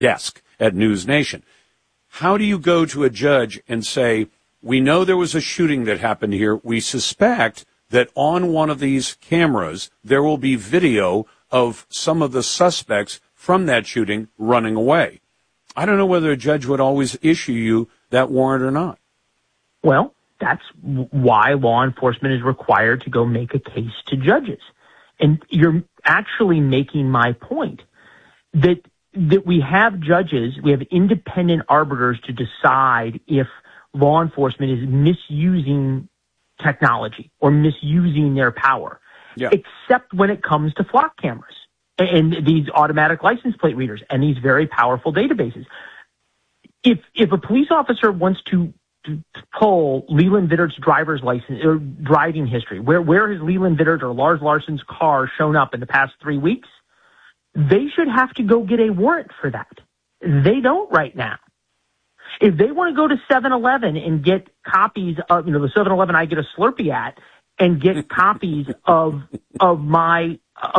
desk at News Nation. How do you go to a judge and say, we know there was a shooting that happened here. We suspect that on one of these cameras there will be video of some of the suspects from that shooting running away. I don't know whether a judge would always issue you that warrant or not. Well, that's why law enforcement is required to go make a case to judges. And you're actually making my point that we have judges, we have independent arbiters to decide if law enforcement is misusing technology or misusing their power, except when it comes to flock cameras and these automatic license plate readers and these very powerful databases. If a police officer wants to pull Leland Vittert's driver's license or driving history, where has Leland Vittert or Lars Larson's car shown up in the past 3 weeks, they should have to go get a warrant for that. They don't right now. If they want to go to 7-Eleven and get copies of, the 7-Eleven I get a Slurpee at, and get copies of my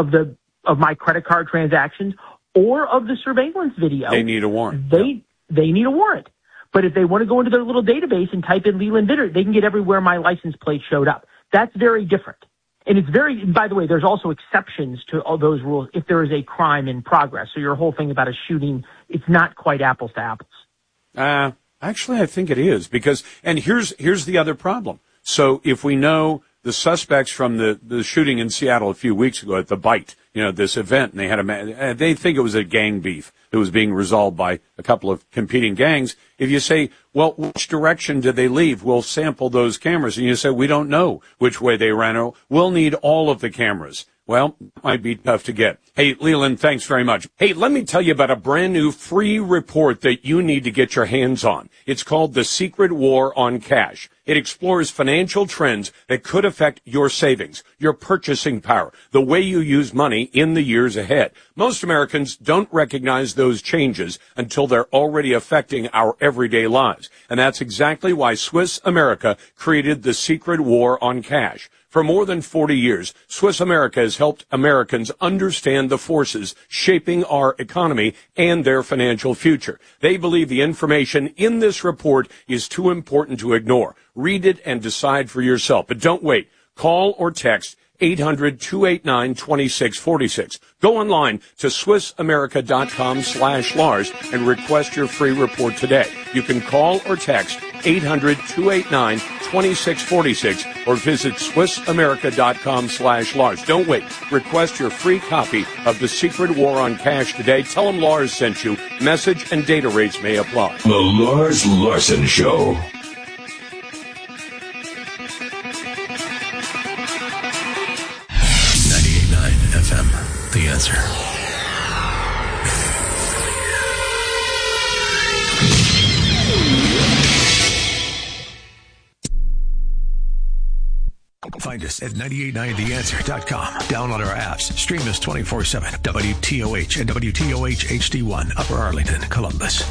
credit card transactions or of the surveillance video, they need a warrant. They need a warrant. But if they want to go into their little database and type in Leland Vittert, they can get everywhere my license plate showed up. That's very different. And it's by the way, there's also exceptions to all those rules if there is a crime in progress. So your whole thing about a shooting, it's not quite apples to apples. Actually, I think it is because, and here's the other problem. So if we know the suspects from the shooting in Seattle a few weeks ago at the Bite, this event, and they had they think it was a gang beef that was being resolved by a couple of competing gangs. If you say, well, which direction did they leave? We'll sample those cameras. And you say, we don't know which way they ran. We'll need all of the cameras. Well, might be tough to get. Hey, Leland, thanks very much. Hey, let me tell you about a brand new free report that you need to get your hands on. It's called The Secret War on Cash. It explores financial trends that could affect your savings, your purchasing power, the way you use money in the years ahead. Most Americans don't recognize those changes until they're already affecting our everyday lives. And that's exactly why Swiss America created The Secret War on Cash. For more than 40 years, Swiss America has helped Americans understand the forces shaping our economy and their financial future. They believe the information in this report is too important to ignore. Read it and decide for yourself. But don't wait. Call or text 800-289-2646. Go online to SwissAmerica.com/Lars and request your free report today. You can call or text 800-289-2646 or visit SwissAmerica.com/Lars. Don't wait. Request your free copy of The Secret War on Cash today. Tell them Lars sent you. Message and data rates may apply. The Lars Larson Show. 98.9 FM, The Answer. Find us at 989theanswer.com. Download our apps. Stream us 24/7. WTOH and WTOH HD1, Upper Arlington, Columbus.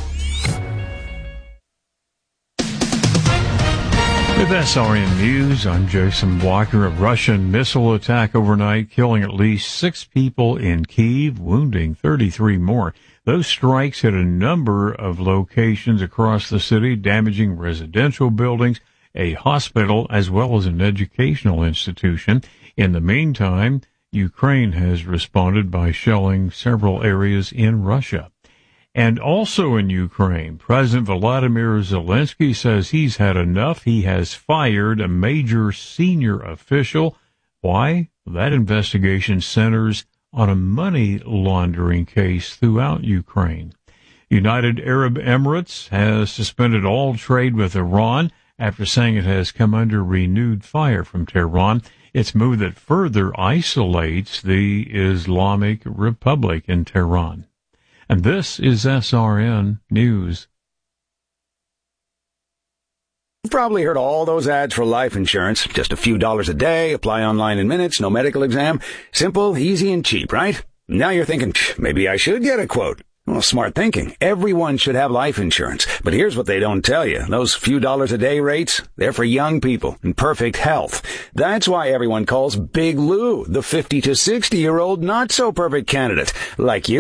With SRN News, I'm Jason Walker. A Russian missile attack overnight, killing at least 6 people in Kyiv, wounding 33 more. Those strikes hit a number of locations across the city, damaging residential buildings, a hospital, as well as an educational institution. In the meantime, Ukraine has responded by shelling several areas in Russia. And also in Ukraine, President Volodymyr Zelensky says he's had enough. He has fired a major senior official. Why? That investigation centers on a money laundering case throughout Ukraine. United Arab Emirates has suspended all trade with Iran after saying it has come under renewed fire from Tehran. It's move that further isolates the Islamic Republic in Tehran. And this is SRN News. You've probably heard all those ads for life insurance. Just a few dollars a day, apply online in minutes, no medical exam. Simple, easy, and cheap, right? Now you're thinking, maybe I should get a quote. Well, smart thinking. Everyone should have life insurance. But here's what they don't tell you. Those few dollars a day rates, they're for young people in perfect health. That's why everyone calls Big Lou the 50 to 60-year-old not-so-perfect candidate, like you.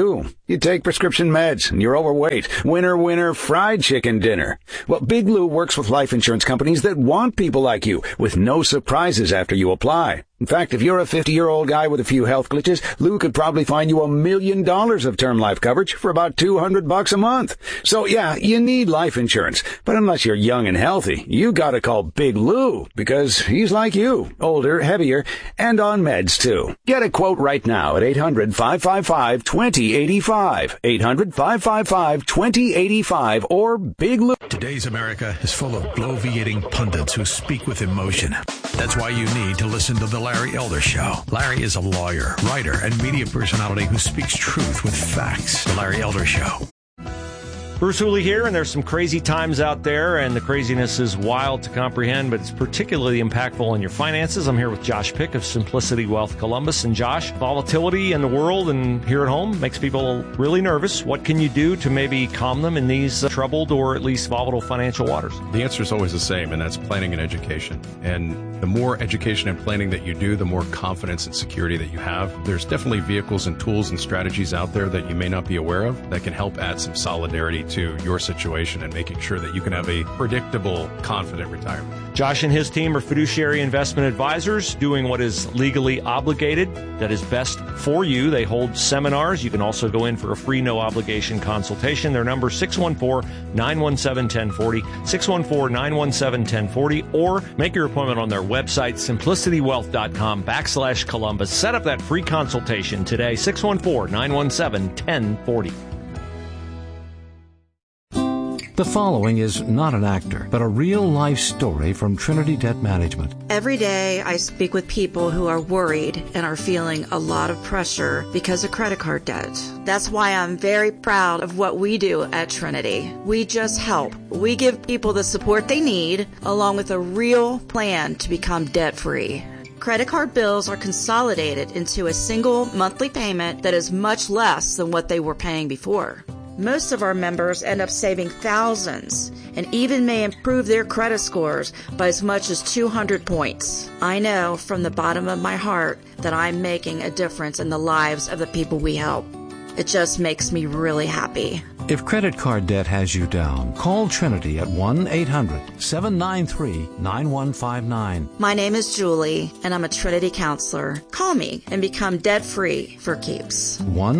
You take prescription meds and you're overweight. Winner, winner, fried chicken dinner. Well, Big Lou works with life insurance companies that want people like you with no surprises after you apply. In fact, if you're a 50-year-old guy with a few health glitches, Lou could probably find you $1 million of term life coverage for about $200 a month. So yeah, you need life insurance. But unless you're young and healthy, you gotta call Big Lou because he's like you, older, heavier, and on meds too. Get a quote right now at 800-555-2085. 800-555-2085 or Big Lou. Today's America is full of bloviating pundits who speak with emotion. That's why you need to listen to The Larry Elder Show. Larry is a lawyer, writer, and media personality who speaks truth with facts. The Larry Elder Show. Bruce Hooley here, and there's some crazy times out there, and the craziness is wild to comprehend, but it's particularly impactful on your finances. I'm here with Josh Pick of Simplicity Wealth Columbus. And Josh, volatility in the world and here at home makes people really nervous. What can you do to maybe calm them in these troubled or at least volatile financial waters? The answer is always the same, and that's planning and education. And the more education and planning that you do, the more confidence and security that you have. There's definitely vehicles and tools and strategies out there that you may not be aware of that can help add some solidarity to your situation and making sure that you can have a predictable, confident retirement. Josh and his team are fiduciary investment advisors doing what is legally obligated, that is best for you. They hold seminars. You can also go in for a free, no-obligation consultation. Their number is 614-917-1040, 614-917-1040, or make your appointment on their website, simplicitywealth.com/Columbus. Set up that free consultation today, 614-917-1040. The following is not an actor, but a real-life story from Trinity Debt Management. Every day I speak with people who are worried and are feeling a lot of pressure because of credit card debt. That's why I'm very proud of what we do at Trinity. We just help. We give people the support they need, along with a real plan to become debt-free. Credit card bills are consolidated into a single monthly payment that is much less than what they were paying before. Most of our members end up saving thousands and even may improve their credit scores by as much as 200 points. I know from the bottom of my heart that I'm making a difference in the lives of the people we help. It just makes me really happy. If credit card debt has you down, call Trinity at 1-800-793-9159. My name is Julie, and I'm a Trinity counselor. Call me and become debt-free for keeps.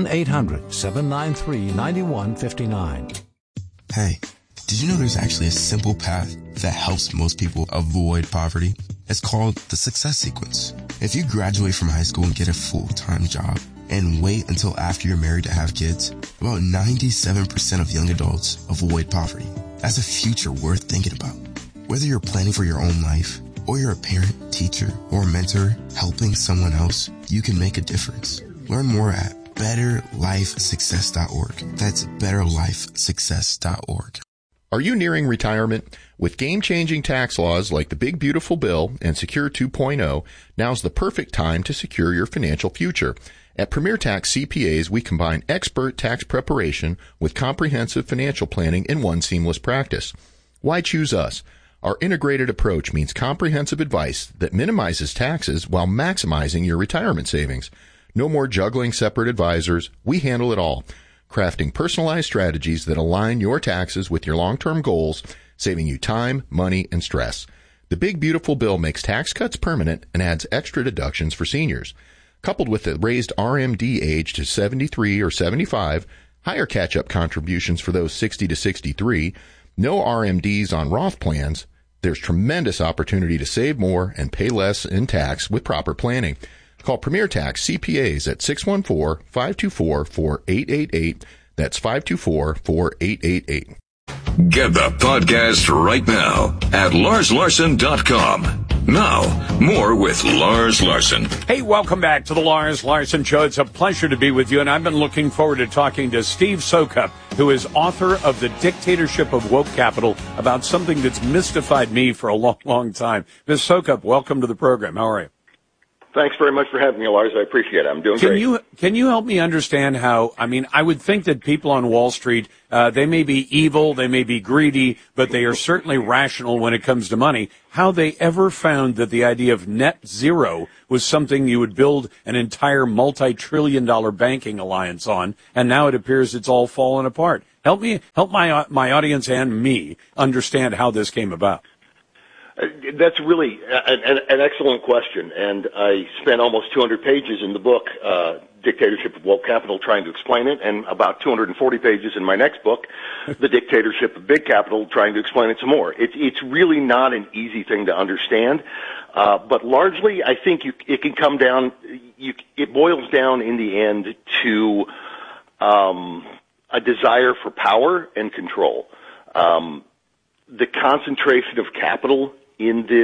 1-800-793-9159. Hey, did you know there's actually a simple path that helps most people avoid poverty? It's called the Success Sequence. If you graduate from high school and get a full-time job, and wait until after you're married to have kids, about 97% of young adults avoid poverty. That's a future worth thinking about. Whether you're planning for your own life, or you're a parent, teacher, or mentor helping someone else, you can make a difference. Learn more at betterlifesuccess.org. That's betterlifesuccess.org. Are you nearing retirement? With game-changing tax laws like the Big Beautiful Bill and Secure 2.0, now's the perfect time to secure your financial future. At Premier Tax CPAs, we combine expert tax preparation with comprehensive financial planning in one seamless practice. Why choose us? Our integrated approach means comprehensive advice that minimizes taxes while maximizing your retirement savings. No more juggling separate advisors. We handle it all, crafting personalized strategies that align your taxes with your long-term goals, saving you time, money, and stress. The Big Beautiful Bill makes tax cuts permanent and adds extra deductions for seniors. Coupled with the raised RMD age to 73 or 75, higher catch-up contributions for those 60 to 63, no RMDs on Roth plans, there's tremendous opportunity to save more and pay less in tax with proper planning. Call Premier Tax CPAs at 614-524-4888. That's 524-4888. Get the podcast right now at LarsLarson.com. Now, more with Lars Larson. Hey, welcome back to the Lars Larson Show. It's a pleasure to be with you, and I've been looking forward to talking to Steve Sockup, who is author of The Dictatorship of Woke Capital, about something that's mystified me for a long, long time. Ms. Sockup, welcome to the program. How are you? Thanks very much for having me, Lars. I appreciate it. I'm doing great. Can you help me understand how, I would think that people on Wall Street, they may be evil, they may be greedy, but they are certainly rational when it comes to money. How they ever found that the idea of net zero was something you would build an entire multi-trillion-dollar banking alliance on, and now it appears it's all fallen apart. Help my audience and me understand how this came about. That's really an excellent question, and I spent almost 200 pages in the book, Dictatorship of Woke Capital, trying to explain it, and about 240 pages in my next book, The Dictatorship of Big Capital, trying to explain it some more. It's really not an easy thing to understand, but largely I think it can come down, it boils down in the end to a desire for power and control. The concentration of capital in this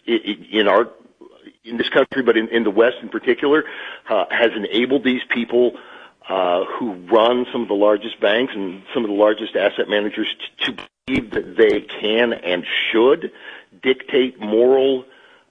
country, but in the West in particular, has enabled these people who run some of the largest banks and some of the largest asset managers to believe that they can and should dictate moral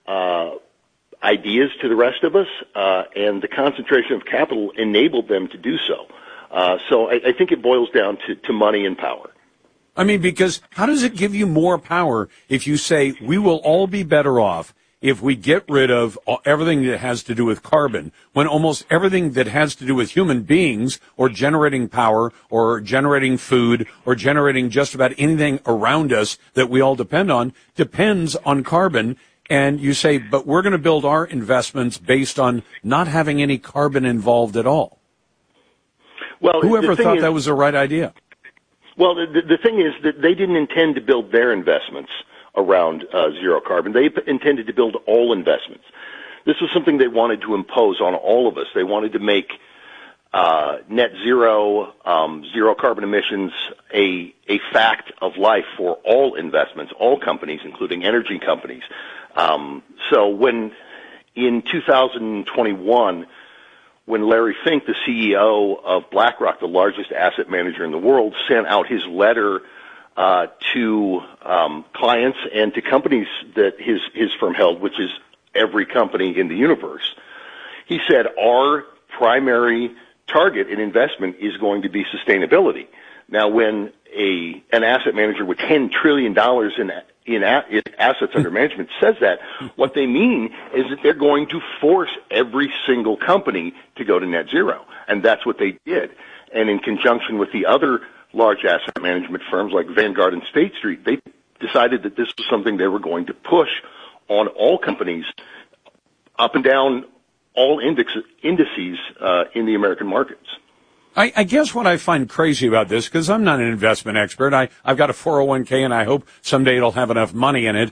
ideas to the rest of us, and the concentration of capital enabled them to do so. So I think it boils down to money and power. Because how does it give you more power if you say we will all be better off if we get rid of everything that has to do with carbon, when almost everything that has to do with human beings or generating power or generating food or generating just about anything around us that we all depend on depends on carbon? And you say, but we're going to build our investments based on not having any carbon involved at all. Well, whoever thought that was the right idea? Well, the thing is that they didn't intend to build their investments around zero carbon. They intended to build all investments. This was something they wanted to impose on all of us. They wanted to make net zero, zero carbon emissions a fact of life for all investments, all companies, including energy companies. So when in 2021, when Larry Fink, the CEO of BlackRock, the largest asset manager in the world, sent out his letter to clients and to companies that his firm held, which is every company in the universe, he said, our primary target in investment is going to be sustainability. Now, when an asset manager with $10 trillion in assets under management says that, what they mean is that they're going to force every single company to go to net zero. And that's what they did. And in conjunction with the other large asset management firms like Vanguard and State Street, they decided that this was something they were going to push on all companies up and down all indices in the American markets. I guess what I find crazy about this, because I'm not an investment expert, I've got a 401k and I hope someday it'll have enough money in it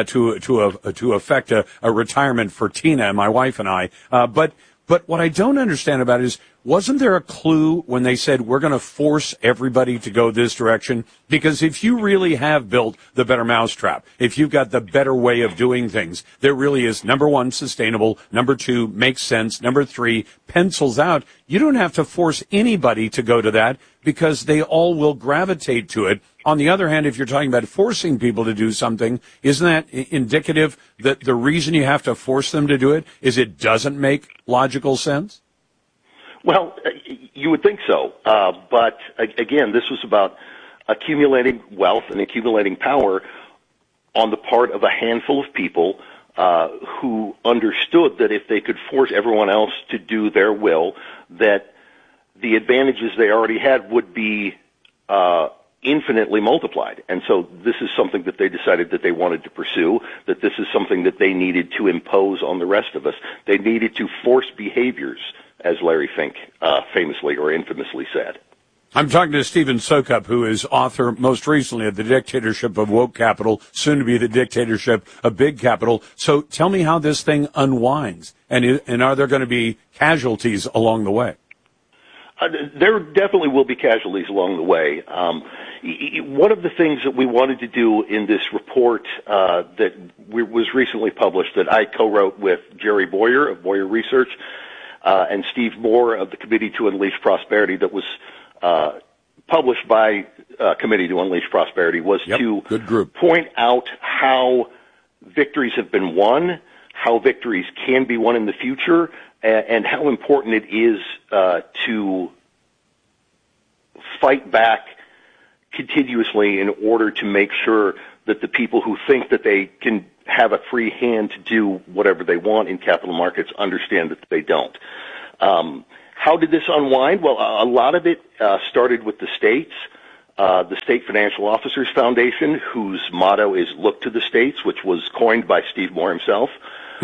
to affect a retirement for Tina and my wife and I. But what I don't understand about it is, wasn't there a clue when they said we're going to force everybody to go this direction? Because if you really have built the better mousetrap, if you've got the better way of doing things, there really is, number one, sustainable, number two, makes sense, number three, pencils out. You don't have to force anybody to go to that because they all will gravitate to it. On the other hand, if you're talking about forcing people to do something, isn't that indicative that the reason you have to force them to do it is it doesn't make logical sense? Well, you would think so. But again, this was about accumulating wealth and accumulating power on the part of a handful of people who understood that if they could force everyone else to do their will, that the advantages they already had would be infinitely multiplied. And so this is something that they decided that they wanted to pursue, that this is something that they needed to impose on the rest of us. They needed to force behaviors, as Larry Fink famously or infamously said. I'm talking to Stephen Sokup, who is author most recently of The Dictatorship of Woke Capital, soon to be The Dictatorship of Big Capital. So tell me how this thing unwinds, and are there going to be casualties along the way? There definitely will be casualties along the way. One of the things that we wanted to do in this report that was recently published, that I co-wrote with Jerry Boyer of Boyer Research and Steve Moore of the Committee to Unleash Prosperity, that was published by Committee to Unleash Prosperity, was to point out how victories have been won, how victories can be won in the future, and how important it is to fight back continuously in order to make sure that the people who think that they can have a free hand to do whatever they want in capital markets understand that they don't. How did this unwind? Well, a lot of it started with the states. The State Financial Officers Foundation, whose motto is "Look to the States," which was coined by Steve Moore himself,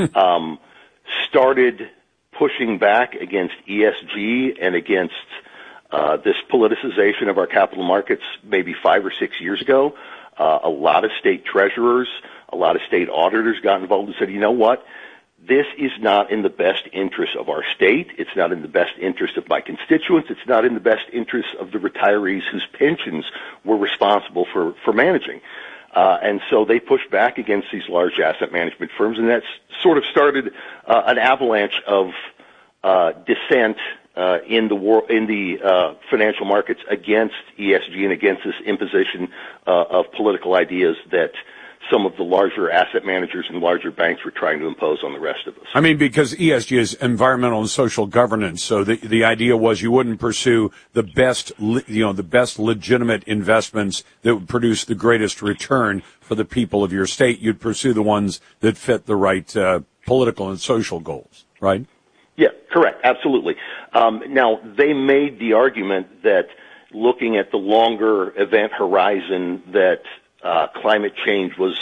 started pushing back against ESG and against this politicization of our capital markets maybe 5 or 6 years ago. A lot of state treasurers, a lot of state auditors got involved and said, you know what? This is not in the best interest of our state. It's not in the best interest of my constituents. It's not in the best interest of the retirees whose pensions we're responsible for managing. And so they pushed back against these large asset management firms, and that's sort of started an avalanche of dissent in the financial markets against ESG and against this imposition of political ideas that some of the larger asset managers and larger banks were trying to impose on the rest of us. I mean, because ESG is environmental and social governance, so the idea was you wouldn't pursue the best legitimate investments that would produce the greatest return for the people of your state. You'd pursue the ones that fit the right political and social goals, right? Yeah, correct. Absolutely. Now, they made the argument that looking at the longer event horizon that climate change was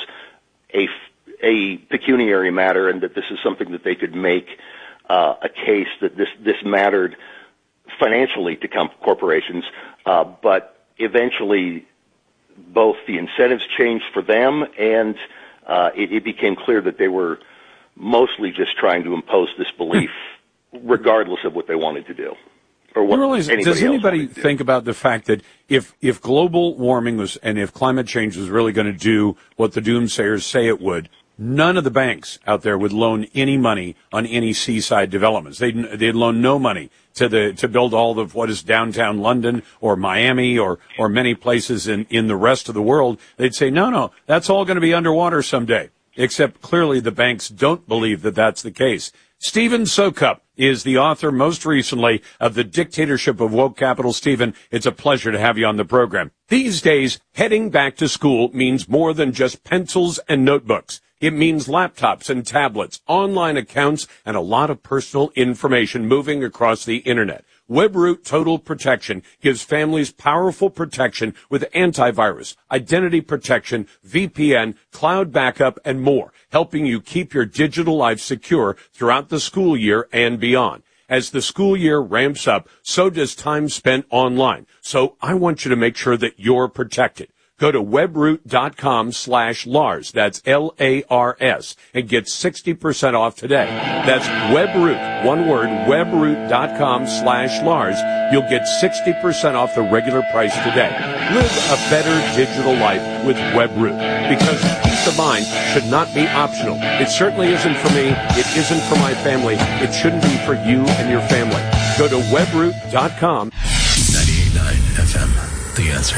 a pecuniary matter, and that this is something that they could make a case that this mattered financially to corporations, but eventually both the incentives changed for them, and it became clear that they were mostly just trying to impose this belief regardless of what they wanted to do. Does anybody think about the fact that if global warming was, and if climate change was really going to do what the doomsayers say it would, none of the banks out there would loan any money on any seaside developments. They'd loan no money to build all of what is downtown London or Miami or many places in the rest of the world. They'd say, no, that's all going to be underwater someday. Except clearly the banks don't believe that that's the case. Stephen Soukup is the author, most recently, of The Dictatorship of Woke Capital. Stephen, it's a pleasure to have you on the program. These days, heading back to school means more than just pencils and notebooks. It means laptops and tablets, online accounts, and a lot of personal information moving across the Internet. WebRoot Total Protection gives families powerful protection with antivirus, identity protection, VPN, cloud backup, and more, helping you keep your digital life secure throughout the school year and beyond. As the school year ramps up, so does time spent online. So I want you to make sure that you're protected. Go to webroot.com/Lars. That's Lars, and get 60% off today. That's WebRoot, one word, webroot.com/Lars. You'll get 60% off the regular price today. Live a better digital life with WebRoot, because peace of mind should not be optional. It certainly isn't for me. It isn't for my family. It shouldn't be for you and your family. Go to webroot.com. 98.9 FM, The Answer.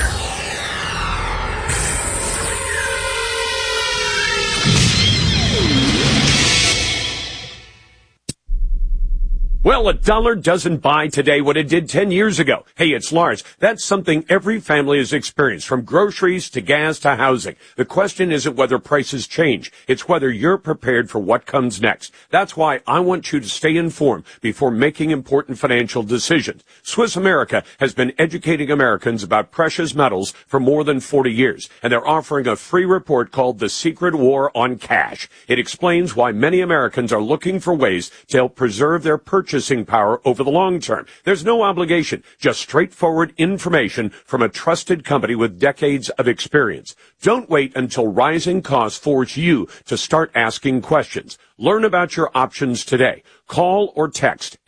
Well, $1 doesn't buy today what it did 10 years ago. Hey, it's Lars. That's something every family has experienced, from groceries to gas to housing. The question isn't whether prices change. It's whether you're prepared for what comes next. That's why I want you to stay informed before making important financial decisions. Swiss America has been educating Americans about precious metals for more than 40 years, and they're offering a free report called The Secret War on Cash. It explains why many Americans are looking for ways to help preserve their purchasing power over the long term. There's no obligation, just straightforward information from a trusted company with decades of experience. Don't wait until rising costs force you to start asking questions. Learn about your options today. Call or text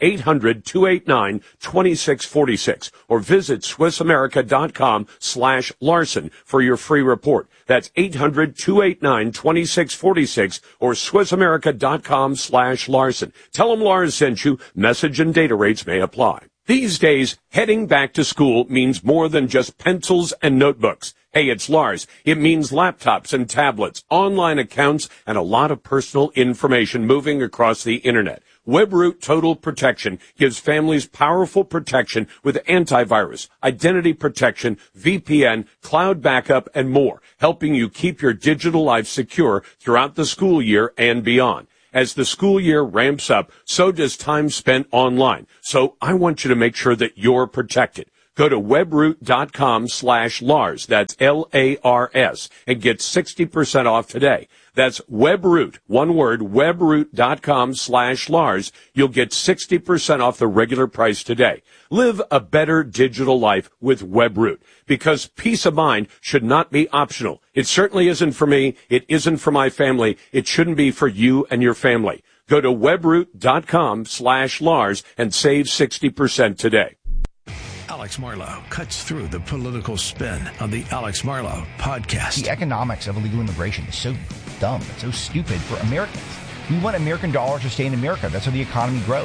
800-289-2646 or visit SwissAmerica.com/Larson for your free report. That's 800-289-2646 or SwissAmerica.com/Larson. Tell them Lars sent you. Message and data rates may apply. These days, heading back to school means more than just pencils and notebooks. Hey, it's Lars. It means laptops and tablets, online accounts, and a lot of personal information moving across the internet. WebRoot Total Protection gives families powerful protection with antivirus, identity protection, VPN, cloud backup, and more, helping you keep your digital life secure throughout the school year and beyond. As the school year ramps up, so does time spent online. So I want you to make sure that you're protected. Go to webroot.com/Lars, that's Lars, and get 60% off today. That's WebRoot, one word, webroot.com/Lars. You'll get 60% off the regular price today. Live a better digital life with WebRoot, because peace of mind should not be optional. It certainly isn't for me. It isn't for my family. It shouldn't be for you and your family. Go to webroot.com/Lars and save 60% today. Alex Marlow cuts through the political spin on the Alex Marlow podcast. The economics of illegal immigration is so dumb. It's so stupid for Americans. We want American dollars to stay in America. That's how the economy grows.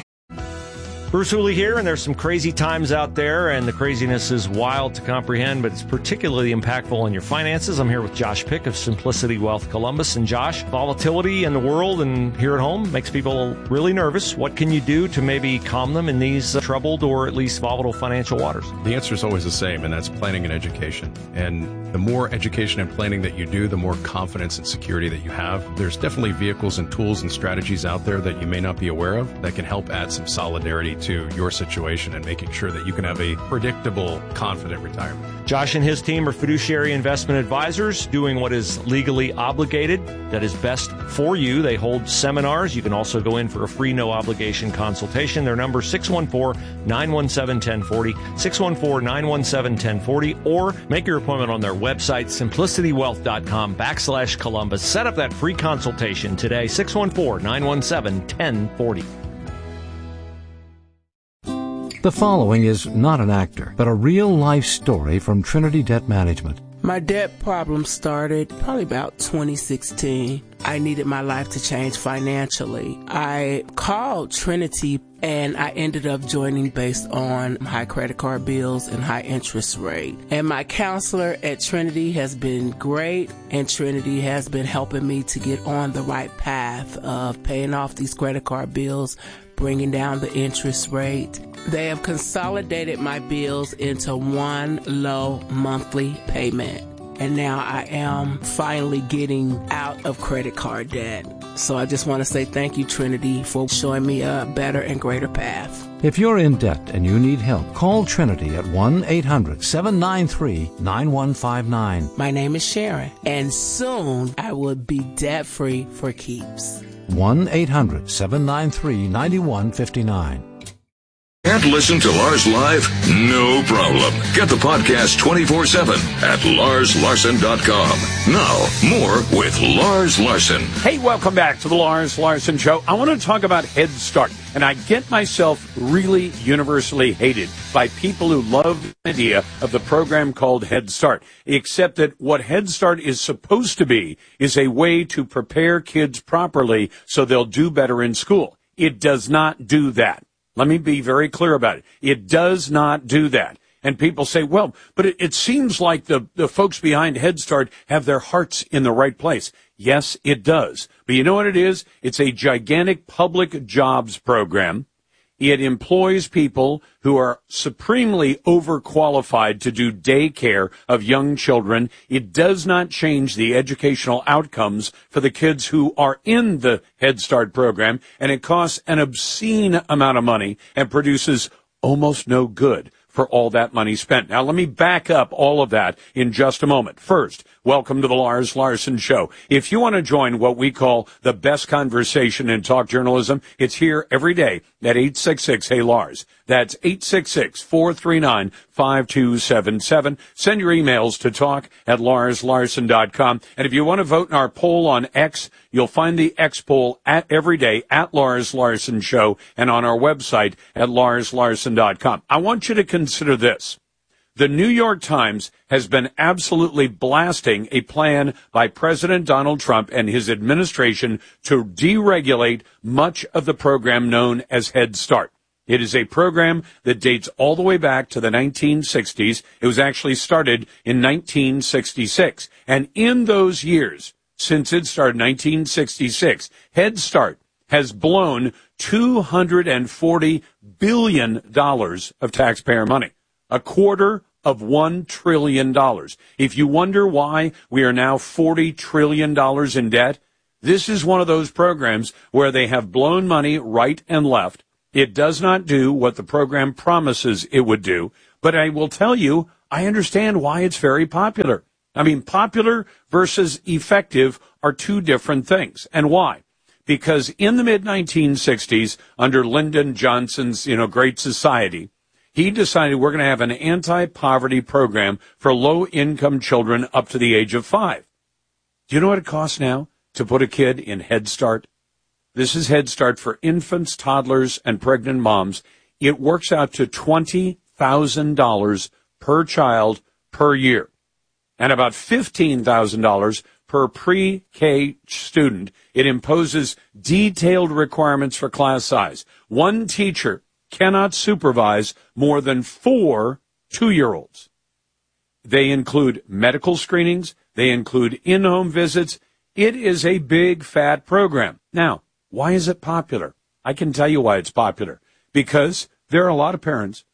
Bruce Hooley here, and there's some crazy times out there, and the craziness is wild to comprehend, but it's particularly impactful on your finances. I'm here with Josh Pick of Simplicity Wealth Columbus. And Josh, volatility in the world and here at home makes people really nervous. What can you do to maybe calm them in these troubled or at least volatile financial waters? The answer is always the same, and that's planning and education. And the more education and planning that you do, the more confidence and security that you have. There's definitely vehicles and tools and strategies out there that you may not be aware of that can help add some solidarity to your situation and making sure that you can have a predictable, confident retirement. Josh and his team are fiduciary investment advisors doing what is legally obligated, that is best for you. They hold seminars. You can also go in for a free, no-obligation consultation. Their number is 614-917-1040, 614-917-1040, or make your appointment on their website, simplicitywealth.com/Columbus. Set up that free consultation today, 614-917-1040. The following is not an actor, but a real-life story from Trinity Debt Management. My debt problem started probably about 2016. I needed my life to change financially. I called Trinity and I ended up joining based on high credit card bills and high interest rate. And my counselor at Trinity has been great, and Trinity has been helping me to get on the right path of paying off these credit card bills, bringing down the interest rate. They have consolidated my bills into one low monthly payment. And now I am finally getting out of credit card debt. So I just want to say thank you, Trinity, for showing me a better and greater path. If you're in debt and you need help, call Trinity at 1-800-793-9159. My name is Sharon, and soon I will be debt-free for keeps. 1-800-793-9159. Can't listen to Lars live? No problem. Get the podcast 24/7 at LarsLarson.com. Now, more with Lars Larson. Hey, welcome back to the Lars Larson Show. I want to talk about Head Start, and I get myself really universally hated by people who love the idea of the program called Head Start, except that what Head Start is supposed to be is a way to prepare kids properly so they'll do better in school. It does not do that. Let me be very clear about it. It does not do that. And people say, well, but it seems like the folks behind Head Start have their hearts in the right place. Yes, it does. But you know what it is? It's a gigantic public jobs program. It employs people who are supremely overqualified to do daycare of young children. It does not change the educational outcomes for the kids who are in the Head Start program, and it costs an obscene amount of money and produces almost no good for all that money spent. Now, let me back up all of that in just a moment. First, welcome to the Lars Larson Show. If you want to join what we call the best conversation in talk journalism, it's here every day at 866-HEY-LARS. That's 866-439-5277. Send your emails to talk@LarsLarson.com. And if you want to vote in our poll on X, you'll find the X poll every day at Lars Larson Show and on our website at LarsLarson.com. I want you to consider this. The New York Times has been absolutely blasting a plan by President Donald Trump and his administration to deregulate much of the program known as Head Start. It is a program that dates all the way back to the 1960s. It was actually started in 1966. And in those years, since it started in 1966, Head Start has blown $240 billion of taxpayer money, $250 billion. If you wonder why we are now $40 trillion in debt, this is one of those programs where they have blown money right and left. It does not do what the program promises it would do, but I will tell you, I understand why it's very popular. I mean, popular versus effective are two different things. And why? Because in the mid-1960s, under Lyndon Johnson's, Great Society, he decided we're going to have an anti-poverty program for low-income children up to the age of 5. Do you know what it costs now to put a kid in Head Start? This is Head Start for infants, toddlers, and pregnant moms. It works out to $20,000 per child per year, and about $15,000 per pre-K student. It imposes detailed requirements for class size. One teacher cannot supervise more than 4 2-year-olds. They include medical screenings. They include in-home visits. It is a big, fat program. Now, why is it popular? I can tell you why it's popular. Because there are a lot of parents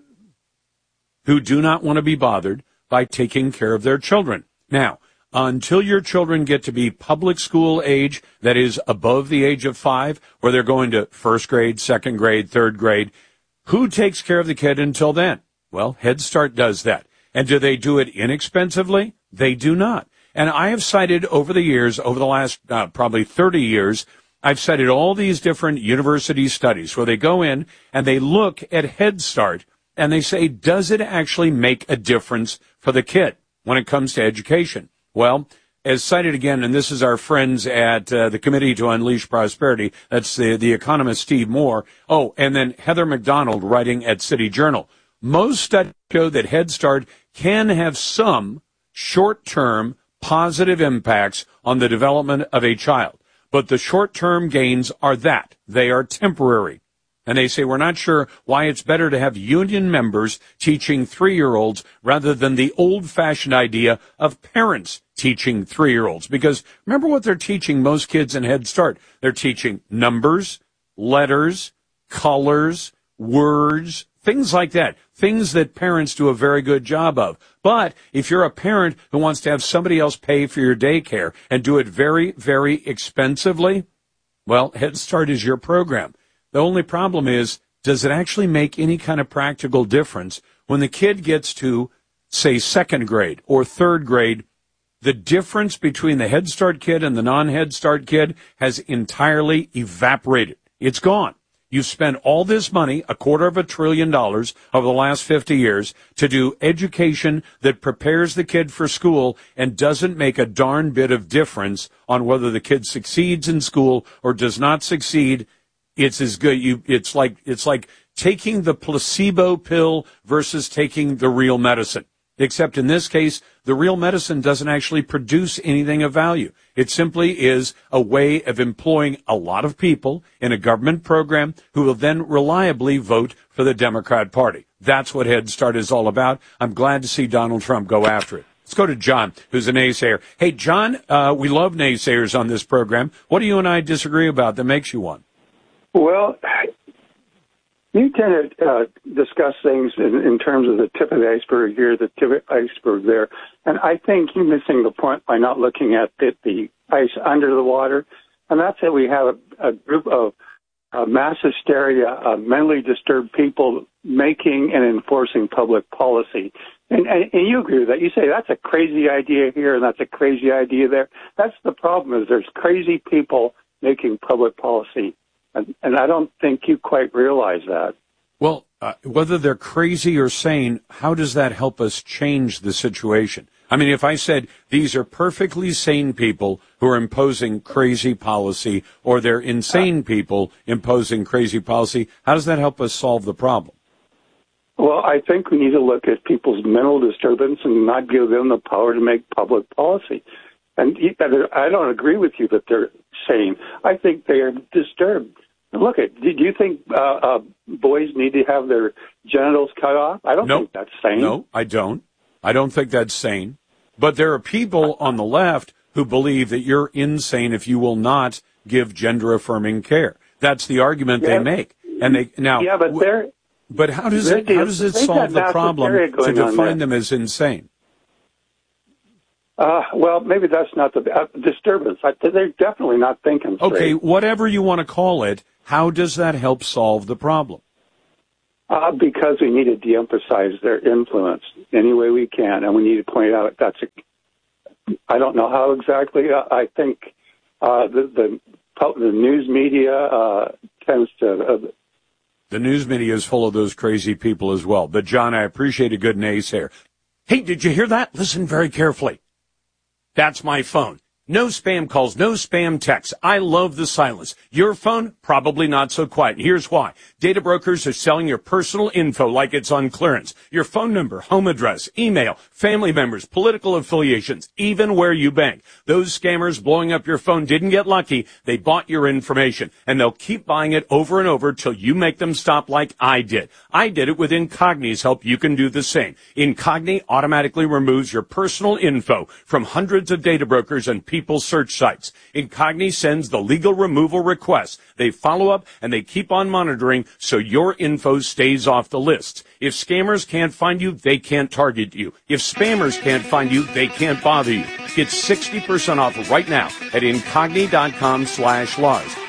who do not want to be bothered by taking care of their children. Now, until your children get to be public school age, that is above the age of 5, where they're going to first grade, second grade, third grade, who takes care of the kid until then? Well, Head Start does that. And do they do it inexpensively? They do not. And I have cited over the years, over the last probably 30 years, I've cited all these different university studies where they go in and they look at Head Start and they say, does it actually make a difference for the kid when it comes to education? Well, as cited again, and this is our friends at the Committee to Unleash Prosperity, that's the economist Steve Moore. Oh, and then Heather McDonald writing at City Journal. Most studies show that Head Start can have some short-term positive impacts on the development of a child. But the short-term gains are that. They are temporary. And they say we're not sure why it's better to have union members teaching 3-year-olds rather than the old-fashioned idea of parents teaching 3-year-olds. Because remember what they're teaching most kids in Head Start. They're teaching numbers, letters, colors, words, things like that. Things that parents do a very good job of. But if you're a parent who wants to have somebody else pay for your daycare and do it very, very expensively, well, Head Start is your program. The only problem is, does it actually make any kind of practical difference when the kid gets to, say, second grade or third grade? The difference between the Head Start kid and the non-Head Start kid has entirely evaporated. It's gone. You've spent all this money, $250 billion over the last 50 years, to do education that prepares the kid for school and doesn't make a darn bit of difference on whether the kid succeeds in school or does not succeed. It's as good. It's like taking the placebo pill versus taking the real medicine. Except in this case, the real medicine doesn't actually produce anything of value. It simply is a way of employing a lot of people in a government program who will then reliably vote for the Democrat Party. That's what Head Start is all about. I'm glad to see Donald Trump go after it. Let's go to John, who's a naysayer. Hey, John, we love naysayers on this program. What do you and I disagree about that makes you one? Well, you tend to discuss things in terms of the tip of the iceberg here, the tip of the iceberg there. And I think you're missing the point by not looking at the ice under the water. And that's that we have a group of mass hysteria of mentally disturbed people making and enforcing public policy. And you agree with that. You say that's a crazy idea here and that's a crazy idea there. That's the problem, is there's crazy people making public policy. And I don't think you quite realize that. Well, whether they're crazy or sane, how does that help us change the situation? I mean, if I said these are perfectly sane people who are imposing crazy policy, or they're insane people imposing crazy policy, how does that help us solve the problem? Well, I think we need to look at people's mental disturbance and not give them the power to make public policy. And I don't agree with you that they're sane. I think they are disturbed. Look, do you think boys need to have their genitals cut off? I don't think that's sane. No, I don't. I don't think that's sane. But there are people on the left who believe that you're insane if you will not give gender-affirming care. That's the argument they make. And they now. Yeah, but but how does it solve the problem to define them as insane? Well, maybe that's not the disturbance. They're definitely not thinking straight. Okay, whatever you want to call it, how does that help solve the problem? Because we need to de-emphasize their influence any way we can, and we need to point out I don't know how exactly. I think the news media tends to. The news media is full of those crazy people as well. But, John, I appreciate a good naysayer. Hey, did you hear that? Listen very carefully. That's my phone. No spam calls, no spam texts. I love the silence. Your phone, probably not so quiet. Here's why. Data brokers are selling your personal info like it's on clearance. Your phone number, home address, email, family members, political affiliations, even where you bank. Those scammers blowing up your phone didn't get lucky. They bought your information, and they'll keep buying it over and over till you make them stop like I did. I did it with Incogni's help. You can do the same. Incogni automatically removes your personal info from hundreds of data brokers and people's search sites. Incogni sends the legal removal requests. They follow up and they keep on monitoring so your info stays off the lists. If scammers can't find you, they can't target you. If spammers can't find you, they can't bother you. Get 60% off right now at incogni.com/Lars.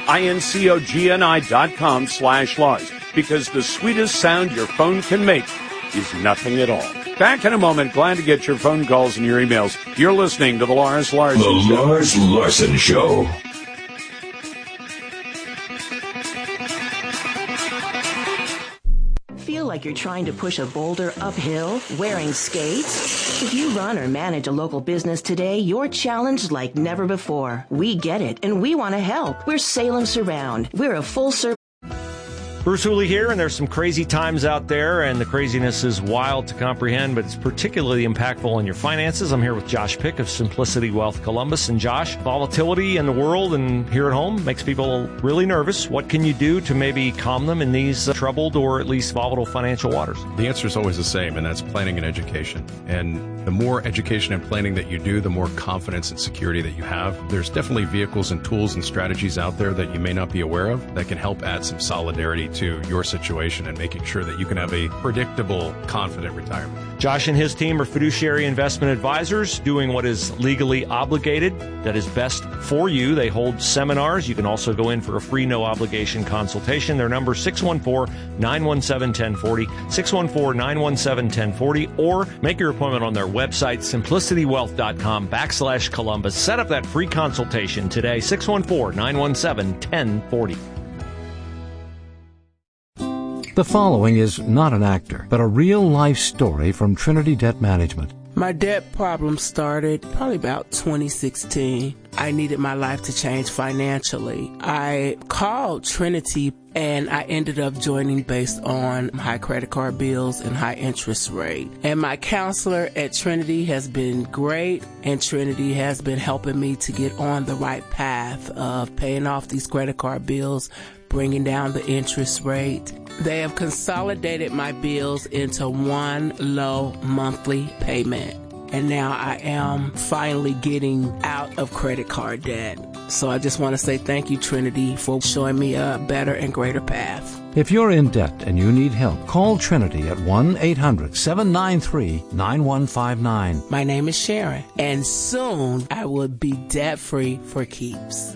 INCOGNI.com/Lars. Because the sweetest sound your phone can make is nothing at all. Back in a moment. Glad to get your phone calls and your emails. You're listening to The Lars Larson Show. The Lars Larson Show. Feel like you're trying to push a boulder uphill wearing skates? If you run or manage a local business today, you're challenged like never before. We get it, and we want to help. We're Salem Surround. We're a full-service. Bruce Hooley here, and there's some crazy times out there, and the craziness is wild to comprehend, but it's particularly impactful on your finances. I'm here with Josh Pick of Simplicity Wealth Columbus. And Josh, volatility in the world and here at home makes people really nervous. What can you do to maybe calm them in these troubled or at least volatile financial waters? The answer is always the same, and that's planning and education. And the more education and planning that you do, the more confidence and security that you have. There's definitely vehicles and tools and strategies out there that you may not be aware of that can help add some solidarity to your situation and making sure that you can have a predictable, confident retirement. Josh and his team are fiduciary investment advisors doing what is legally obligated, that is best for you. They hold seminars. You can also go in for a free, no-obligation consultation. Their number, 614-917-1040, 614-917-1040, or make your appointment on their website, simplicitywealth.com/Columbus. Set up that free consultation today, 614-917-1040. The following is not an actor, but a real-life story from Trinity Debt Management. My debt problem started probably about 2016. I needed my life to change financially. I called Trinity and I ended up joining based on high credit card bills and high interest rate. And my counselor at Trinity has been great, and Trinity has been helping me to get on the right path of paying off these credit card bills, bringing down the interest rate. They have consolidated my bills into one low monthly payment. And now I am finally getting out of credit card debt. So I just want to say thank you, Trinity, for showing me a better and greater path. If you're in debt and you need help, call Trinity at 1-800-793-9159. My name is Sharon, and soon I will be debt-free for keeps.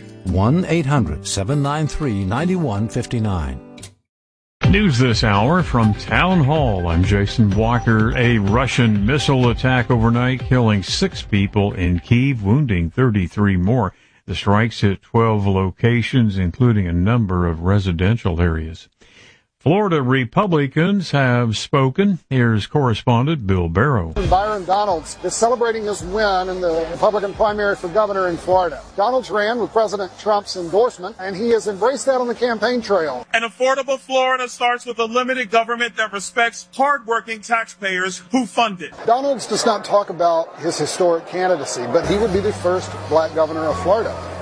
1-800-793-9159. News this hour from Town Hall. I'm Jason Walker. A Russian missile attack overnight, killing 6 people in Kyiv, wounding 33 more. The strikes hit 12 locations, including a number of residential areas. Florida Republicans have spoken. Here's correspondent Bill Barrow. Byron Donalds is celebrating his win in the Republican primary for governor in Florida. Donalds ran with President Trump's endorsement, and he has embraced that on the campaign trail. An affordable Florida starts with a limited government that respects hardworking taxpayers who fund it. Donalds does not talk about his historic candidacy, but he would be the first black governor of Florida.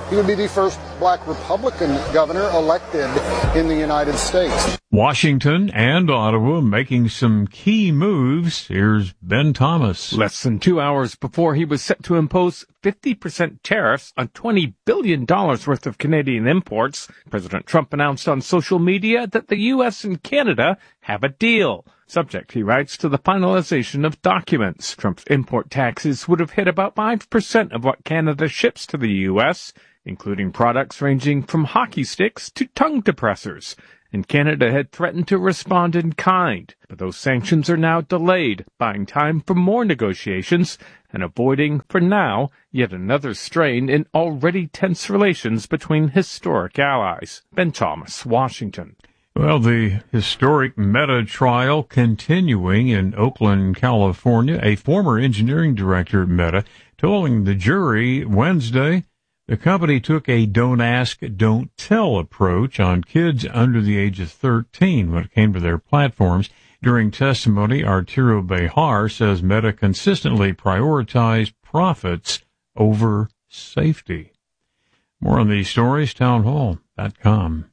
He would be the first black Republican governor elected in the United States. Washington and Ottawa making some key moves. Here's Ben Thomas. Less than 2 hours before he was set to impose 50% tariffs on $20 billion worth of Canadian imports, President Trump announced on social media that the U.S. and Canada have a deal. Subject, he writes, to the finalization of documents. Trump's import taxes would have hit about 5% of what Canada ships to the U.S., including products ranging from hockey sticks to tongue depressors. And Canada had threatened to respond in kind, but those sanctions are now delayed, buying time for more negotiations and avoiding, for now, yet another strain in already tense relations between historic allies. Ben Thomas, Washington. Well, the historic Meta trial continuing in Oakland, California. A former engineering director at Meta telling the jury Wednesday the company took a don't ask, don't tell approach on kids under the age of 13 when it came to their platforms. During testimony, Arturo Bejar says Meta consistently prioritized profits over safety. More on these stories, townhall.com.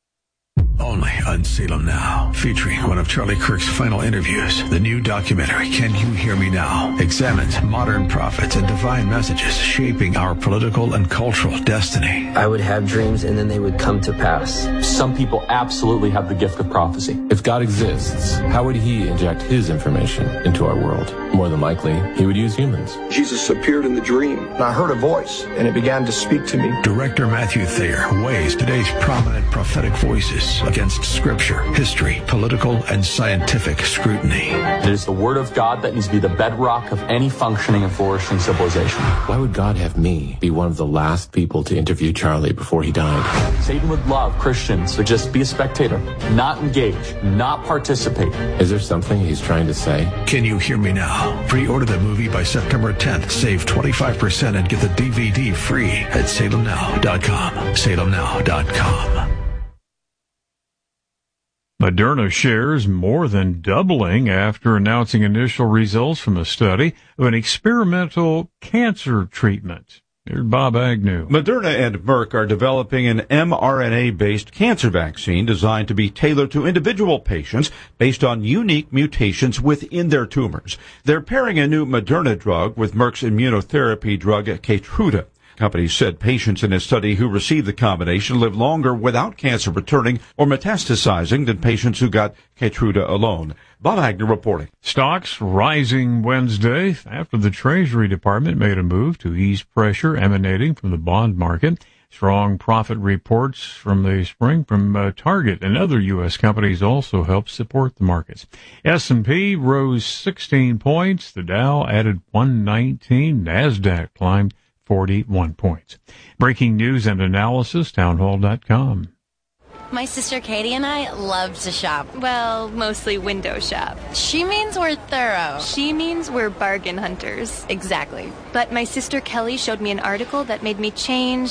Only on Salem Now, featuring one of Charlie Kirk's final interviews. The new documentary, Can You Hear Me Now?, examines modern prophets and divine messages shaping our political and cultural destiny. I would have dreams and then they would come to pass. Some people absolutely have the gift of prophecy. If God exists, how would he inject his information into our world? More than likely, he would use humans. Jesus appeared in the dream, and I heard a voice, and it began to speak to me. Director Matthew Thayer weighs today's prominent prophetic voices against scripture, history, political, and scientific scrutiny. It is the word of God that needs to be the bedrock of any functioning and flourishing civilization. Why would God have me be one of the last people to interview Charlie before he died? Satan would love Christians to just be a spectator, not engage, not participate. Is there something he's trying to say? Can You Hear Me Now? Pre-order the movie by September 10th. Save 25% and get the DVD free at salemnow.com. salemnow.com. Moderna shares more than doubling after announcing initial results from a study of an experimental cancer treatment. Here's Bob Agnew. Moderna and Merck are developing an mRNA-based cancer vaccine designed to be tailored to individual patients based on unique mutations within their tumors. They're pairing a new Moderna drug with Merck's immunotherapy drug Keytruda. Companies said patients in a study who received the combination live longer without cancer returning or metastasizing than patients who got Keytruda alone. Bob Agnew reporting. Stocks rising Wednesday after the Treasury Department made a move to ease pressure emanating from the bond market. Strong profit reports from the spring from Target and other U.S. companies also helped support the markets. S&P rose 16 points. The Dow added 119. NASDAQ climbed 41 points. Breaking news and analysis, townhall.com. My sister Katie and I love to shop. Well, mostly window shop. She means we're thorough. She means we're bargain hunters. Exactly. But my sister Kelly showed me an article that made me change.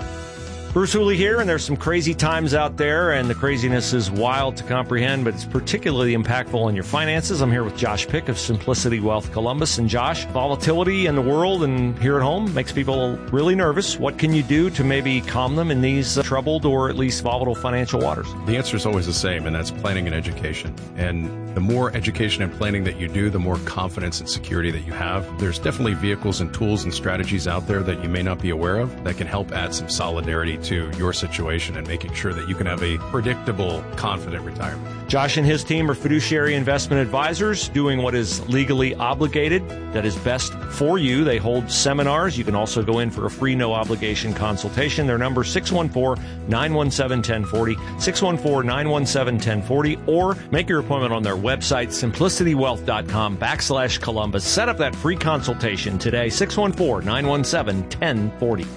Bruce Hooley here, and there's some crazy times out there, and the craziness is wild to comprehend, but it's particularly impactful on your finances. I'm here with Josh Pick of Simplicity Wealth Columbus. And Josh, volatility in the world and here at home makes people really nervous. What can you do to maybe calm them in these troubled or at least volatile financial waters? The answer is always the same, and that's planning and education. And the more education and planning that you do, the more confidence and security that you have. There's definitely vehicles and tools and strategies out there that you may not be aware of that can help add some solidarity to your situation and making sure that you can have a predictable, confident retirement. Josh and his team are fiduciary investment advisors doing what is legally obligated that is best for you. They hold seminars. You can also go in for a free, no-obligation consultation. Their number is 614-917-1040, 614-917-1040, or make your appointment on their website, simplicitywealth.com/Columbus. Set up that free consultation today, 614-917-1040.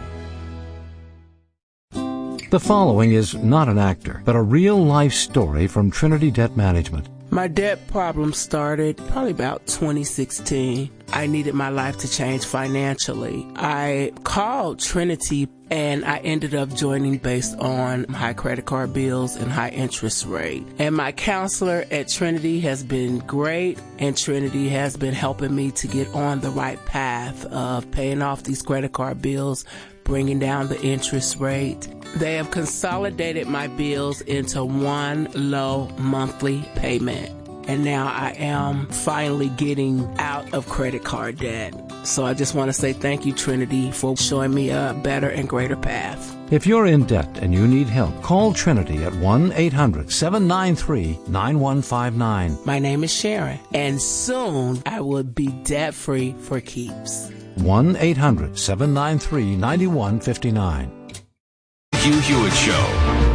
The following is not an actor, but a real-life story from Trinity Debt Management. My debt problem started probably about 2016. I needed my life to change financially. I called Trinity and I ended up joining based on high credit card bills and high interest rate. And my counselor at Trinity has been great, and Trinity has been helping me to get on the right path of paying off these credit card bills, bringing down the interest rate. They have consolidated my bills into one low monthly payment. And now I am finally getting out of credit card debt. So I just want to say thank you, Trinity, for showing me a better and greater path. If you're in debt and you need help, call Trinity at 1-800-793-9159. My name is Sharon, and soon I will be debt-free for keeps. 1-800-793-9159. Hugh Hewitt Show.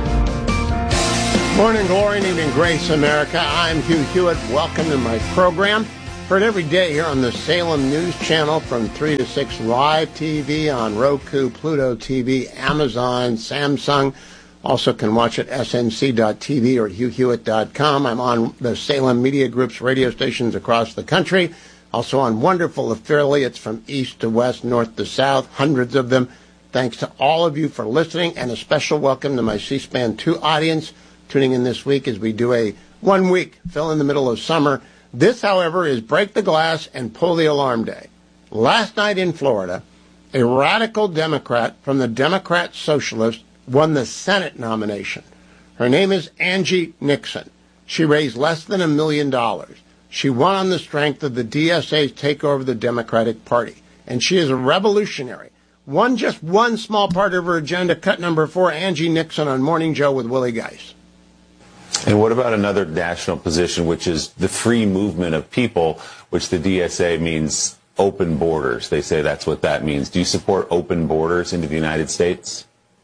Morning glory and evening grace, America. I'm Hugh Hewitt. Welcome to my program. Heard every day here on the Salem News Channel from 3 to 6 live TV on Roku, Pluto TV, Amazon, Samsung. Also can watch at snc.tv or at hughhewitt.com. I'm on the Salem Media Group's radio stations across the country. Also on wonderful affiliates from east to west, north to south, hundreds of them. Thanks to all of you for listening, and a special welcome to my C-SPAN 2 audience tuning in this week as we do a 1 week fill in the middle of summer. This, however, is Break the Glass and Pull the Alarm Day. Last night in Florida, a radical Democrat from the Democrat Socialists won the Senate nomination. Her name is Angie Nixon. She raised less than $1 million. She won on the strength of the DSA's takeover of the Democratic Party. And she is a revolutionary. Just one small part of her agenda. Cut number 4, Angie Nixon on Morning Joe with Willie Geist. And what about another national position, which is the free movement of people, which the DSA means open borders? They say that's what that means. Do you support open borders into the United States?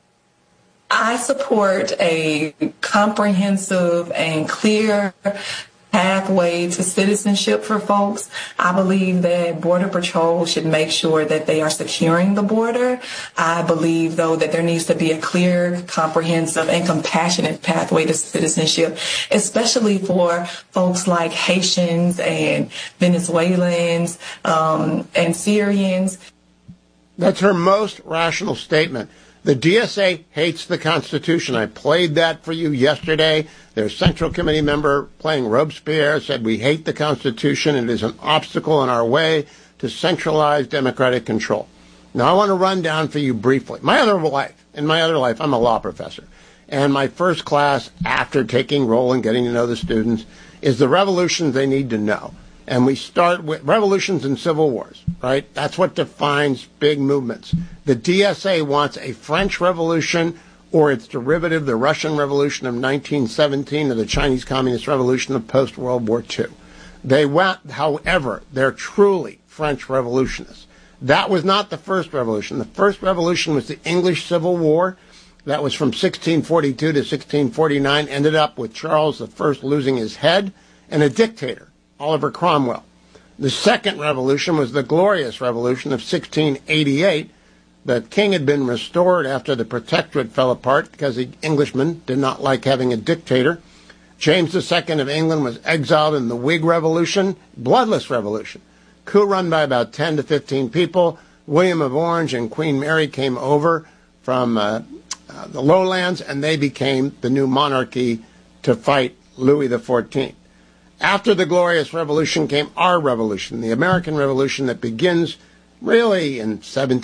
I support a comprehensive and clear pathway to citizenship for folks. I believe that Border Patrol should make sure that they are securing the border. I believe, though, that there needs to be a clear, comprehensive, and compassionate pathway to citizenship, especially for folks like Haitians and Venezuelans and Syrians. That's her most rational statement. The DSA hates the Constitution. I played that for you yesterday. Their Central Committee member playing Robespierre said we hate the Constitution. It is an obstacle in our way to centralized democratic control. Now, I want to run down for you briefly. In my other life, I'm a law professor. And my first class after taking roll and getting to know the students is the revolutions they need to know. And we start with revolutions and civil wars, right? That's what defines big movements. The DSA wants a French Revolution or its derivative, the Russian Revolution of 1917 or the Chinese Communist Revolution of post-World War II. They want, however, they're truly French revolutionists. That was not the first revolution. The first revolution was the English Civil War. That was from 1642 to 1649, ended up with Charles I losing his head and a dictator, Oliver Cromwell. The second revolution was the Glorious Revolution of 1688. The king had been restored after the protectorate fell apart because the Englishmen did not like having a dictator. James II of England was exiled in the Whig Revolution, bloodless revolution. Coup run by about 10 to 15 people. William of Orange and Queen Mary came over from the lowlands, and they became the new monarchy to fight Louis XIV. After the Glorious Revolution came our revolution, the American Revolution that begins really in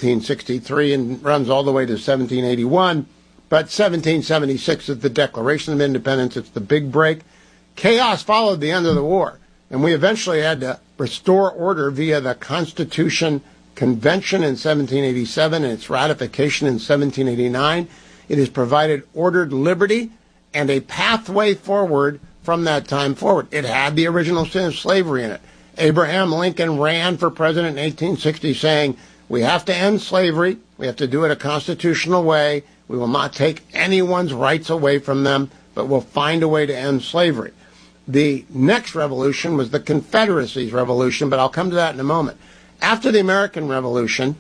1763 and runs all the way to 1781. But 1776 is the Declaration of Independence. It's the big break. Chaos followed the end of the war, and we eventually had to restore order via the Constitution Convention in 1787 and its ratification in 1789. It has provided ordered liberty and a pathway forward from that time forward. It had the original sin of slavery in it. Abraham Lincoln ran for president in 1860 saying, we have to end slavery. We have to do it a constitutional way. We will not take anyone's rights away from them, but we'll find a way to end slavery. The next revolution was the Confederacy's revolution, but I'll come to that in a moment. After the American Revolution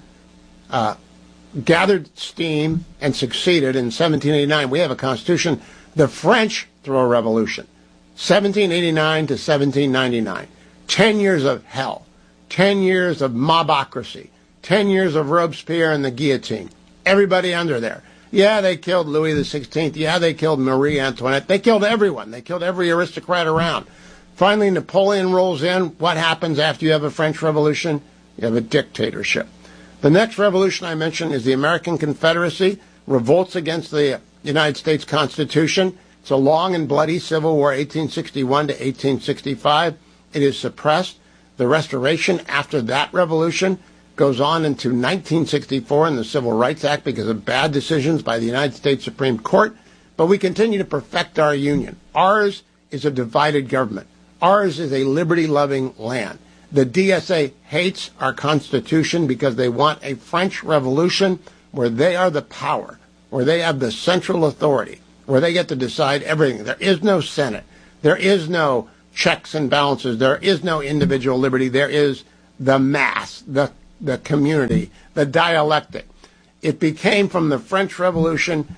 gathered steam and succeeded in 1789, we have a constitution. The French threw a revolution, 1789 to 1799. 10 years of hell, 10 years of mobocracy, 10 years of Robespierre and the guillotine. Everybody under there. Yeah, they killed Louis XVI. Yeah, they killed Marie Antoinette. They killed everyone. They killed every aristocrat around. Finally, Napoleon rolls in. What happens after you have a French Revolution? You have a dictatorship. The next revolution I mentioned is the American Confederacy, revolts against the United States Constitution. It's a long and bloody Civil War, 1861 to 1865. It is suppressed. The Restoration after that revolution goes on into 1964 in the Civil Rights Act because of bad decisions by the United States Supreme Court. But we continue to perfect our union. Ours is a divided government. Ours is a liberty-loving land. The DSA hates our Constitution because they want a French Revolution where they are the power, where they have the central authority, where they get to decide everything. There is no Senate. There is no checks and balances. There is no individual liberty. There is the mass, the community, the dialectic. It became from the French Revolution.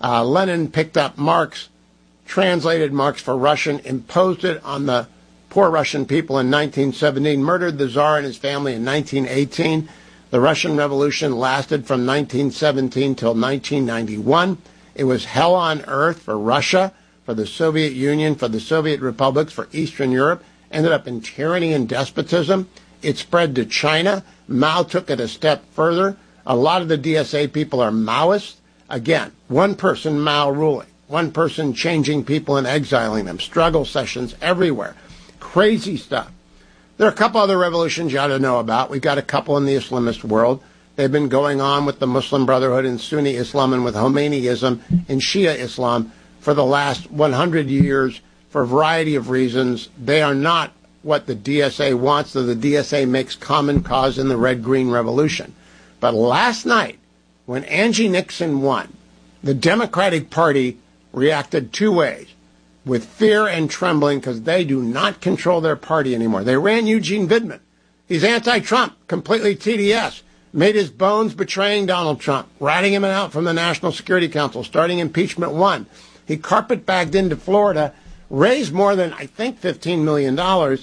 Lenin picked up Marx, translated Marx for Russian, imposed it on the poor Russian people in 1917, murdered the Tsar and his family in 1918. The Russian Revolution lasted from 1917 till 1991. It was hell on earth for Russia, for the Soviet Union, for the Soviet republics, for Eastern Europe. Ended up in tyranny and despotism. It spread to China. Mao took it a step further. A lot of the DSA people are Maoists. Again, one person Mao ruling, one person changing people and exiling them, struggle sessions everywhere. Crazy stuff. There are a couple other revolutions you ought to know about. We've got a couple in the Islamist world. They've been going on with the Muslim Brotherhood and Sunni Islam and with Khomeiniism and Shia Islam for the last 100 years for a variety of reasons. They are not what the DSA wants, though the DSA makes common cause in the Red-Green Revolution. But last night, when Angie Nixon won, the Democratic Party reacted two ways, with fear and trembling because they do not control their party anymore. They ran Eugene Vidman. He's anti-Trump, completely TDS, made his bones betraying Donald Trump, ratting him out from the National Security Council, starting impeachment one. He carpetbagged into Florida, raised more than, I think, $15 million,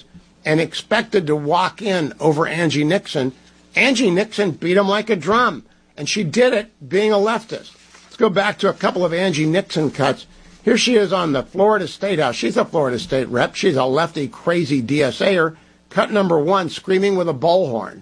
and expected to walk in over Angie Nixon. Angie Nixon beat him like a drum, and she did it being a leftist. Let's go back to a couple of Angie Nixon cuts. Here she is on the Florida State House. She's a Florida State rep. She's a lefty, crazy DSA'er. Cut number one, screaming with a bullhorn.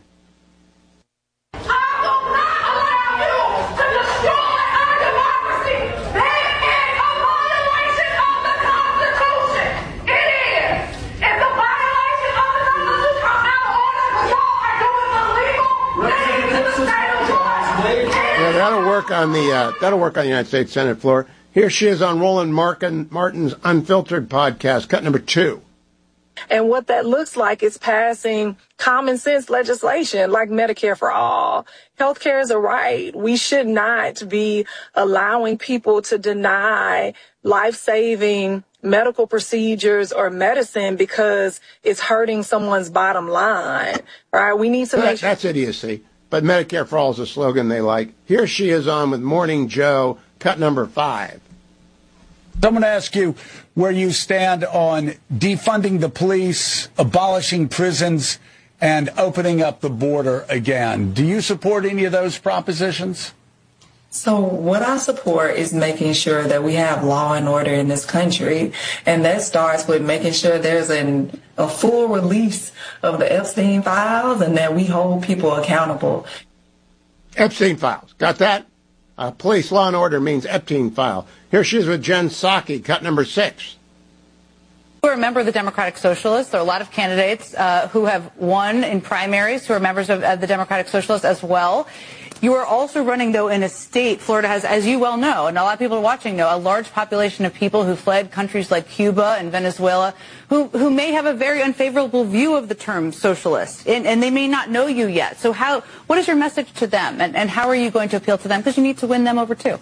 That'll work on the United States Senate floor. Here she is on Roland Martin's Unfiltered podcast, cut number 2. And what that looks like is passing common sense legislation like Medicare for all. Healthcare is a right. We should not be allowing people to deny life-saving medical procedures or medicine because it's hurting someone's bottom line. All right, we need to make sure. That's idiocy. But Medicare for all is a slogan they like. Here she is on with Morning Joe, cut number 5. Someone ask you where you stand on defunding the police, abolishing prisons, and opening up the border again. Do you support any of those propositions? So what I support is making sure that we have law and order in this country. And that starts with making sure there's a full release of the Epstein files and that we hold people accountable. Epstein files. Got that? Police law and order means Epstein file. Here she is with Jen Psaki, cut number 6. Who are a member of the Democratic Socialists. There are a lot of candidates who have won in primaries who are members of the Democratic Socialists as well. You are also running, though, in a state, Florida has, as you well know, and a lot of people watching know, a large population of people who fled countries like Cuba and Venezuela who may have a very unfavorable view of the term socialist, and they may not know you yet. So what is your message to them, and how are you going to appeal to them? Because you need to win them over, too.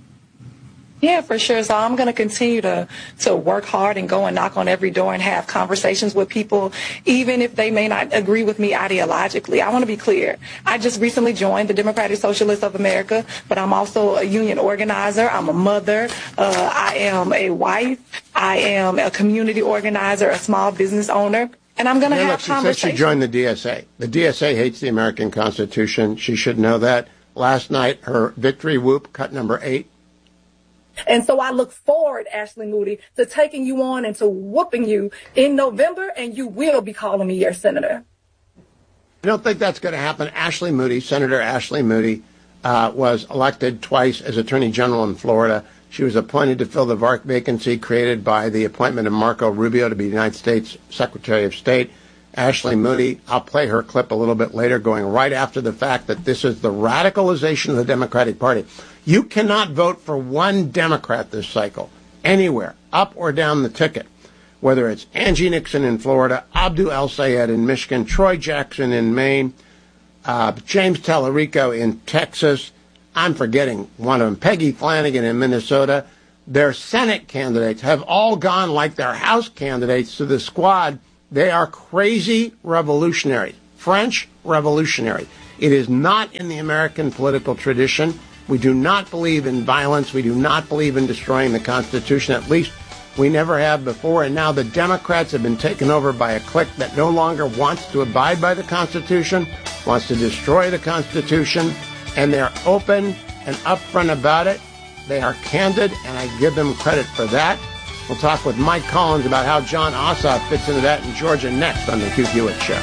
Yeah, for sure. So I'm going to continue to work hard and go and knock on every door and have conversations with people, even if they may not agree with me ideologically. I want to be clear. I just recently joined the Democratic Socialists of America, but I'm also a union organizer. I'm a mother. I am a wife. I am a community organizer, a small business owner. And I'm going to have conversations. She said she joined the DSA. The DSA hates the American Constitution. She should know that. Last night, her victory whoop, cut number 8. And so I look forward, Ashley Moody, to taking you on and to whooping you in November, and you will be calling me your senator. I don't think that's going to happen. Ashley Moody, Senator Ashley Moody, was elected twice as Attorney General in Florida. She was appointed to fill the VARC vacancy created by the appointment of Marco Rubio to be the United States Secretary of State. Ashley Moody, I'll play her clip a little bit later, going right after the fact that this is the radicalization of the Democratic Party. You cannot vote for one Democrat this cycle, anywhere, up or down the ticket, whether it's Angie Nixon in Florida, Abdu El-Sayed in Michigan, Troy Jackson in Maine, James Tallarico in Texas. I'm forgetting one of them, Peggy Flanagan in Minnesota. Their Senate candidates have all gone like their House candidates to the squad. They are crazy revolutionaries, French revolutionary. It is not in the American political tradition. We do not believe in violence. We do not believe in destroying the Constitution. At least we never have before. And now the Democrats have been taken over by a clique that no longer wants to abide by the Constitution, wants to destroy the Constitution, and they're open and upfront about it. They are candid, and I give them credit for that. We'll talk with Mike Collins about how John Ossoff fits into that in Georgia next on the Hugh Hewitt Show.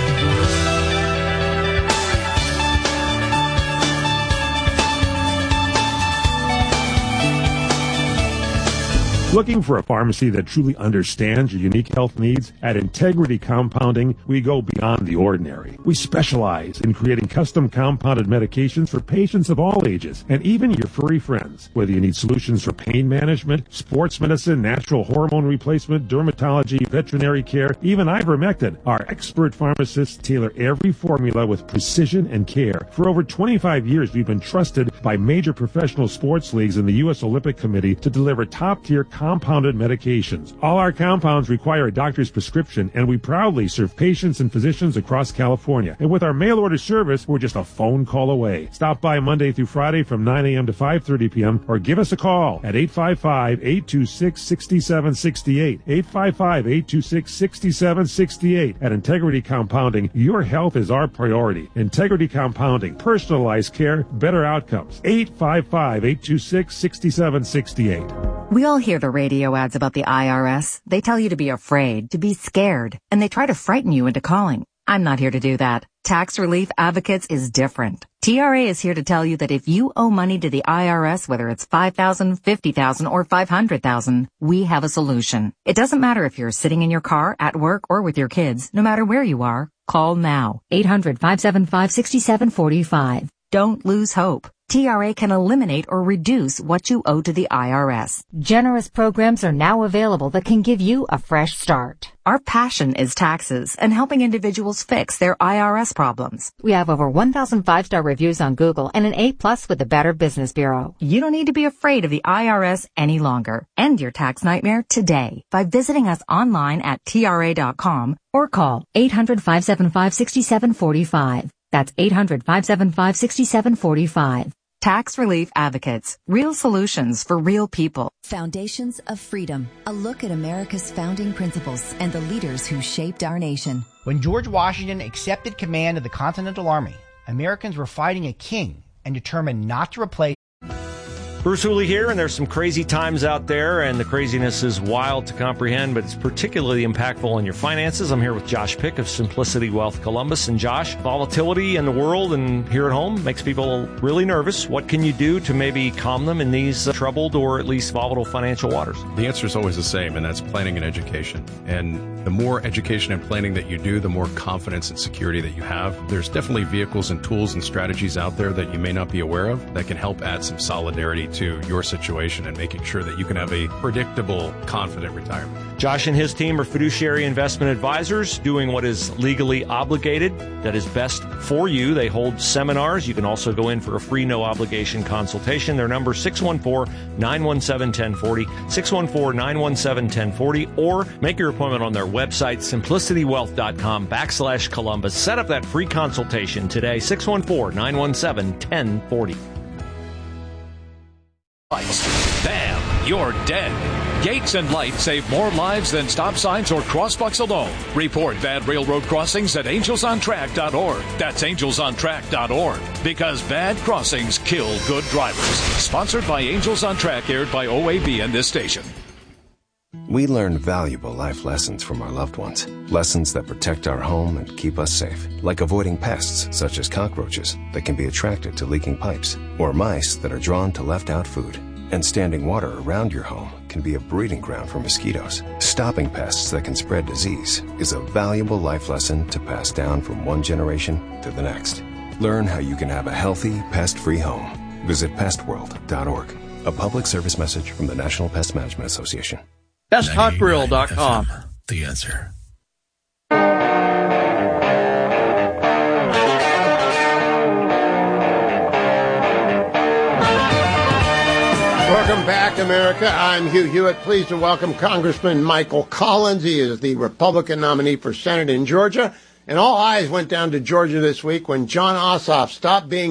Looking for a pharmacy that truly understands your unique health needs? At Integrity Compounding, we go beyond the ordinary. We specialize in creating custom compounded medications for patients of all ages, and even your furry friends. Whether you need solutions for pain management, sports medicine, natural hormone replacement, dermatology, veterinary care, even ivermectin, our expert pharmacists tailor every formula with precision and care. For over 25 years, we've been trusted by major professional sports leagues and the U.S. Olympic Committee to deliver top-tier compounded medications. All our compounds require a doctor's prescription, and we proudly serve patients and physicians across California. And with our mail-order service, we're just a phone call away. Stop by Monday through Friday from 9 a.m. to 5:30 p.m. or give us a call at 855-826-6768. 855-826-6768. At Integrity Compounding, your health is our priority. Integrity Compounding, personalized care, better outcomes. 855-826-6768. We all hear the radio ads about the IRS. They tell you to be afraid, to be scared, and they try to frighten you into calling. I'm not here to do that. Tax Relief Advocates is different. TRA is here to tell you that if you owe money to the IRS, whether it's $5,000, $50,000, or $500,000, we have a solution. It doesn't matter if you're sitting in your car, at work, or with your kids. No matter where you are, call now. 800-575-6745. Don't lose hope. TRA can eliminate or reduce what you owe to the IRS. Generous programs are now available that can give you a fresh start. Our passion is taxes and helping individuals fix their IRS problems. We have over 1,000 5-star reviews on Google and an A+ with the Better Business Bureau. You don't need to be afraid of the IRS any longer. End your tax nightmare today by visiting us online at TRA.com or call 800-575-6745. That's 800-575-6745. Tax Relief Advocates. Real solutions for real people. Foundations of Freedom. A look at America's founding principles and the leaders who shaped our nation. When George Washington accepted command of the Continental Army, Americans were fighting a king and determined not to replace. Bruce Hooley here, and there's some crazy times out there, and the craziness is wild to comprehend, but it's particularly impactful on your finances. I'm here with Josh Pick of Simplicity Wealth Columbus. And Josh, volatility in the world and here at home makes people really nervous. What can you do to maybe calm them in these troubled or at least volatile financial waters? The answer is always the same, and that's planning and education. And the more education and planning that you do, the more confidence and security that you have. There's definitely vehicles and tools and strategies out there that you may not be aware of that can help add some solidarity to your situation and making sure that you can have a predictable, confident retirement. Josh and his team are fiduciary investment advisors doing what is legally obligated, that is best for you. They hold seminars. You can also go in for a free, no-obligation consultation. Their number is 614-917-1040, 614-917-1040, or make your appointment on their website, simplicitywealth.com/Columbus. Set up that free consultation today, 614-917-1040. Bam! You're dead. Gates and lights save more lives than stop signs or crosswalks alone. Report bad railroad crossings at angelsontrack.org. That's angelsontrack.org. Because bad crossings kill good drivers. Sponsored by Angels on Track, aired by OAB and this station. We learn valuable life lessons from our loved ones. Lessons that protect our home and keep us safe. Like avoiding pests, such as cockroaches, that can be attracted to leaking pipes. Or mice that are drawn to left-out food. And standing water around your home can be a breeding ground for mosquitoes. Stopping pests that can spread disease is a valuable life lesson to pass down from one generation to the next. Learn how you can have a healthy, pest-free home. Visit pestworld.org. A public service message from the National Pest Management Association. BestHotGrill.com. The answer. Welcome back, America. I'm Hugh Hewitt. Pleased to welcome Congressman Michael Collins. He is the Republican nominee for Senate in Georgia. And all eyes went down to Georgia this week when Jon Ossoff stopped being